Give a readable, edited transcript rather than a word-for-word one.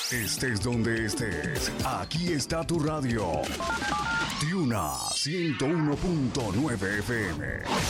Estés donde estés, aquí está tu radio. Tiuna 101.9 FM.